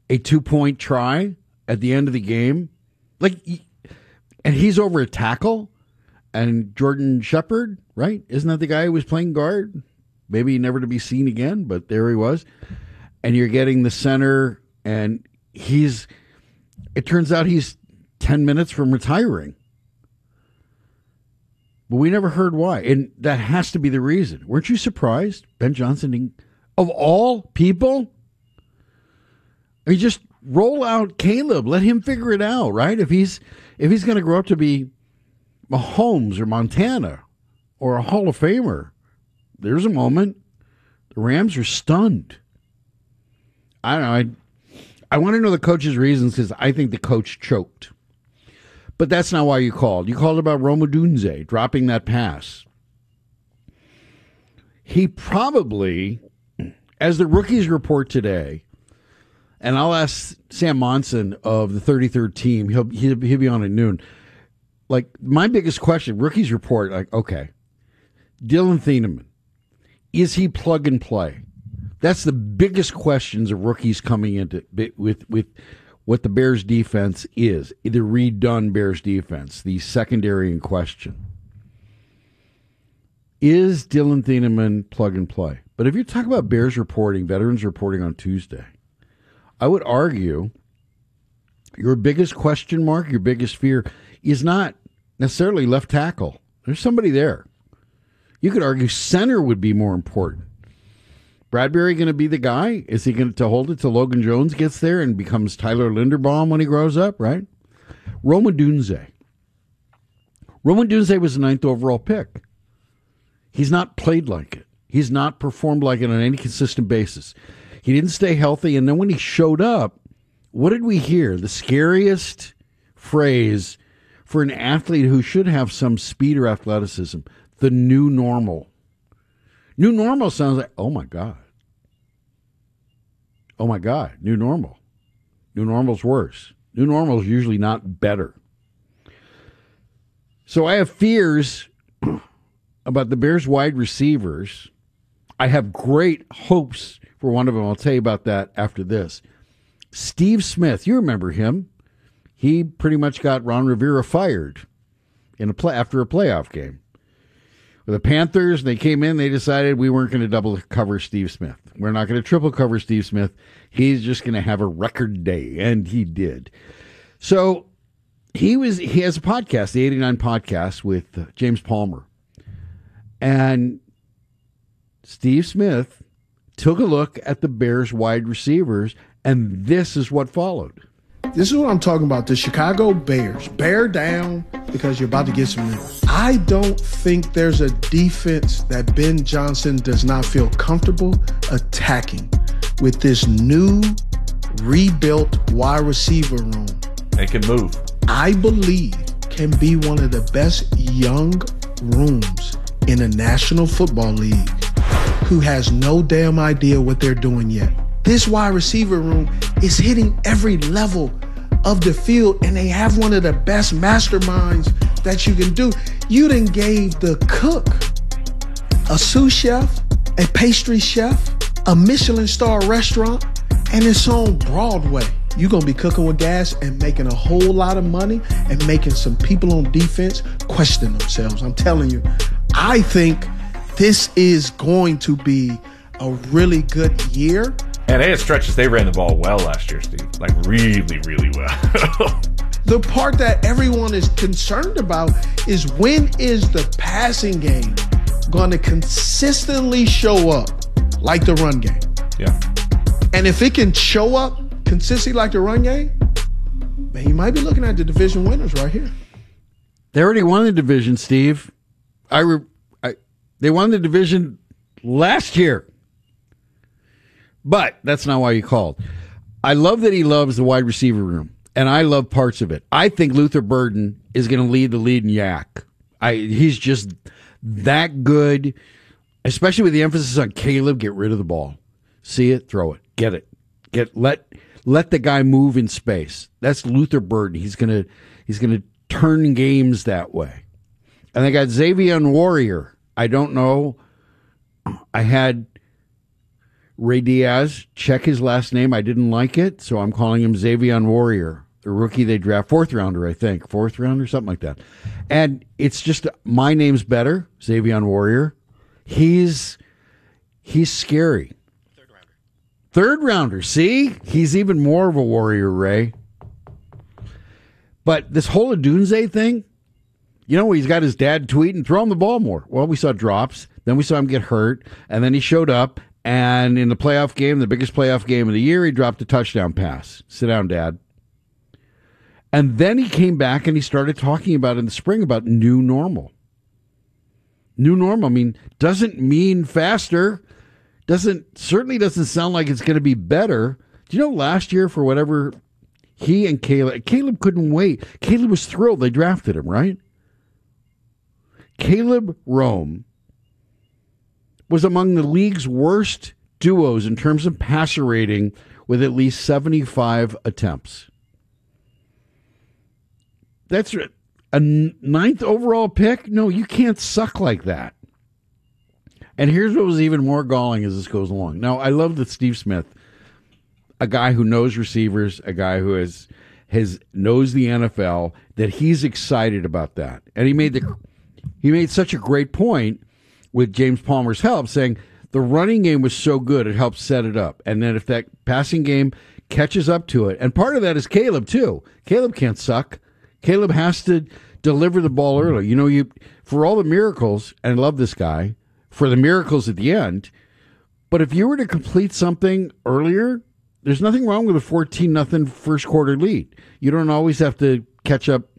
a 2-point try at the end of the game. And he's over a tackle. And Jordan Shepard, right? Isn't that the guy who was playing guard? Maybe never to be seen again, but there he was. And you're getting the center, and it turns out he's 10 minutes from retiring. But we never heard why. And that has to be the reason. Weren't you surprised? Ben Johnson, of all people? I mean, just roll out Caleb. Let him figure it out, right? If he's going to grow up to be Mahomes or Montana or a Hall of Famer, there's a moment. The Rams are stunned. I don't know. I want to know the coach's reasons because I think the coach choked. But that's not why you called. You called about Rome Odunze dropping that pass. He probably, as the rookies report today, and I'll ask Sam Monson of the 33rd team, he'll be on at noon. Like, my biggest question, rookies report, okay, Dylan Thieneman, is he plug and play? That's the biggest questions of rookies coming into with what the Bears defense is, the redone Bears defense, the secondary in question. Is Dylan Thieneman plug and play? But if you talk about Bears reporting, veterans reporting on Tuesday, I would argue your biggest question mark, your biggest fear is not necessarily left tackle. There's somebody there. You could argue center would be more important. Bradbury going to be the guy? Is he going to hold it till Logan Jones gets there and becomes Tyler Linderbaum when he grows up, right? Rome Odunze. Rome Odunze was the 9th overall pick. He's not played like it. He's not performed like it on any consistent basis. He didn't stay healthy, and then when he showed up, what did we hear? The scariest phrase for an athlete who should have some speed or athleticism, the new normal. New normal sounds like, oh, my God. Oh, my God, new normal. New normal's worse. New normal is usually not better. So I have fears about the Bears wide receivers. I have great hopes for one of them. I'll tell you about that after this. Steve Smith, you remember him. He pretty much got Ron Rivera fired after a playoff game. The Panthers, they came in, they decided we weren't going to double cover Steve Smith. We're not going to triple cover Steve Smith. He's just going to have a record day, and he did. So he has a podcast, the 89 podcast with James Palmer. And Steve Smith took a look at the Bears wide receivers, and this is what followed. This is what I'm talking about. The Chicago Bears. Bear down because you're about to get some news. I don't think there's a defense that Ben Johnson does not feel comfortable attacking with this new rebuilt wide receiver room. They can move. I believe can be one of the best young rooms in the National Football League who has no damn idea what they're doing yet. This wide receiver room is hitting every level of the field, and they have one of the best masterminds that you can do. You done gave the cook a sous chef, a pastry chef, a Michelin star restaurant, and it's on Broadway. You're going to be cooking with gas and making a whole lot of money and making some people on defense question themselves. I'm telling you, I think this is going to be a really good year. And they had stretches, they ran the ball well last year, Steve. Like, really, really well. The part that everyone is concerned about is when is the passing game going to consistently show up like the run game? Yeah. And if it can show up consistently like the run game, man, you might be looking at the division winners right here. They already won the division, Steve. They won the division last year. But that's not why you called. I love that he loves the wide receiver room, and I love parts of it. I think Luther Burden is going to lead the lead in yak. He's just that good, especially with the emphasis on Caleb. Get rid of the ball. See it, throw it, get it. Let the guy move in space. That's Luther Burden. He's gonna turn games that way. And they got Xavier Warrior. I don't know. I had Ray Diaz, check his last name. I didn't like it, so I'm calling him Xavier Warrior, the rookie they draft, 4th rounder, I think. 4th rounder, something like that. And it's just, my name's better, Xavier Warrior. He's scary. 3rd rounder. See? He's even more of a warrior, Ray. But this whole Odunze thing, he's got his dad tweeting, throw him the ball more. Well, we saw drops. Then we saw him get hurt. And then he showed up. And in the playoff game, the biggest playoff game of the year, he dropped a touchdown pass. Sit down, Dad. And then he came back and he started talking about in the spring about new normal. New normal, doesn't mean faster. Certainly doesn't sound like it's going to be better. Do you know last year, for whatever, he and Caleb couldn't wait. Caleb was thrilled they drafted him, right? Caleb Rome was among the league's worst duos in terms of passer rating with at least 75 attempts. That's a 9th overall pick? No, you can't suck like that. And here's what was even more galling as this goes along. Now, I love that Steve Smith, a guy who knows receivers, a guy who knows the NFL, that he's excited about that. And he made such a great point with James Palmer's help, saying the running game was so good, it helped set it up. And then if that passing game catches up to it, and part of that is Caleb, too. Caleb can't suck. Caleb has to deliver the ball early. For all the miracles, and I love this guy, for the miracles at the end, but if you were to complete something earlier, there's nothing wrong with a 14-0 first quarter lead. You don't always have to catch up.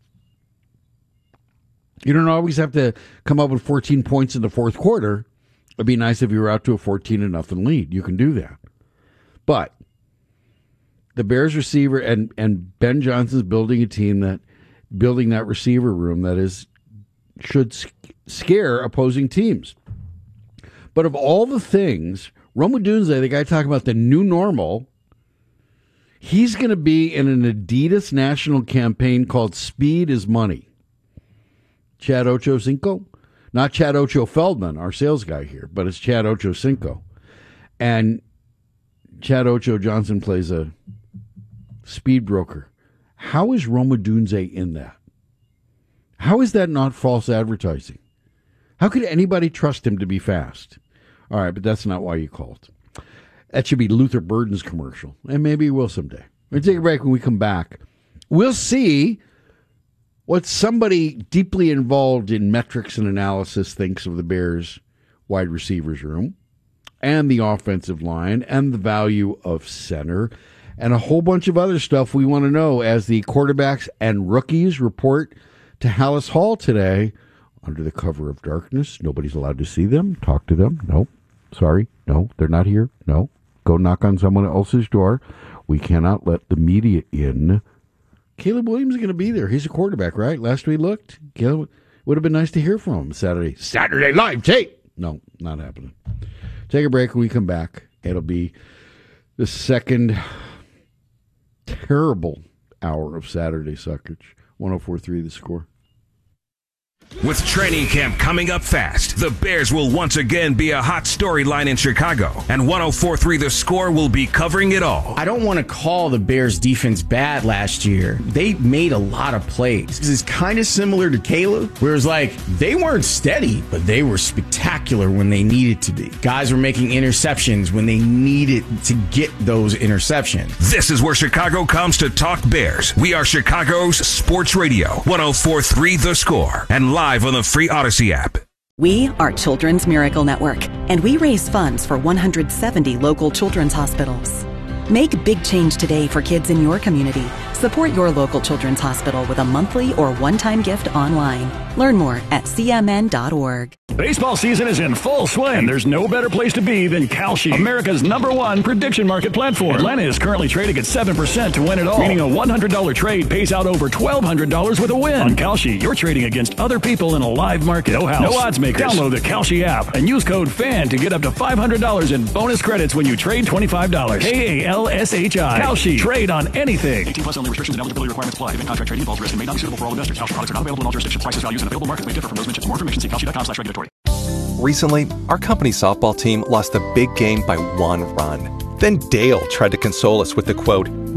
You don't always have to come up with 14 points in the fourth quarter. It'd be nice if you were out to a 14-0 lead. You can do that. But the Bears receiver and Ben Johnson's building a team building that receiver room that should scare opposing teams. But of all the things, Rome Odunze, the guy talking about the new normal, he's going to be in an Adidas national campaign called Speed is Money. Chad Ochocinco, not Chad Ocho Feldman, our sales guy here, but it's Chad Ochocinco. And Chad Ocho Johnson plays a speed broker. How is Rome Odunze in that? How is that not false advertising? How could anybody trust him to be fast? All right, but that's not why you called. That should be Luther Burden's commercial, and maybe he will someday. We'll take a break. When we come back, we'll see what somebody deeply involved in metrics and analysis thinks of the Bears' wide receivers room and the offensive line and the value of center and a whole bunch of other stuff we want to know as the quarterbacks and rookies report to Hallis Hall today under the cover of darkness. Nobody's allowed to see them, talk to them. No, sorry. No, they're not here. No, go knock on someone else's door. We cannot let the media in. Caleb Williams is going to be there. He's a quarterback, right? Last we looked, Caleb, would have been nice to hear from him Saturday live tape. No, not happening. Take a break. When we come back, it'll be the second terrible hour of Saturday suckage. 104.3 The Score. With training camp coming up fast, the Bears will once again be a hot storyline in Chicago, and 104.3 The Score will be covering it all. I don't want to call the Bears defense bad last year. They made a lot of plays. This is kind of similar to Caleb, where it's like they weren't steady, but they were spectacular when they needed to be. Guys were making interceptions when they needed to get those interceptions. This is where Chicago comes to talk Bears. We are Chicago's sports radio, 104.3 The Score, and live on the free Odyssey app. We are Children's Miracle Network, and we raise funds for 170 local children's hospitals. Make big change today for kids in your community. Support your local children's hospital with a monthly or one-time gift online. Learn more at cmn.org. Baseball season is in full swing. There's no better place to be than Kalshi, America's #1 prediction market platform. Atlanta is currently trading at 7% to win it all, meaning a $100 trade pays out over $1,200 with a win. On Kalshi, you're trading against other people in a live market. No house, no odds makers. Download the Kalshi app and use code FAN to get up to $500 in bonus credits when you trade $25. KALSHI. Kalshi. Trade on anything. 18 plus only. Restrictions and eligibility requirements apply. Event contract trading involves risk and may not be suitable for all investors. Kalshi products are not available in all jurisdictions. Prices, values, and available markets may differ from those mentioned. For more information, see Kalshi.com/regulatory. Recently, our company softball team lost a big game by 1 run. Then Dale tried to console us with the quote,